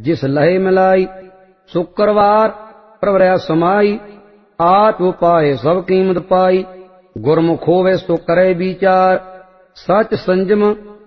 जिस लहे मिलाई। शुक्रवार प्रवरया समाई, आठ उपाय सब कीमत पाई। गुरमुख होवे सो करे विचार, सच संजम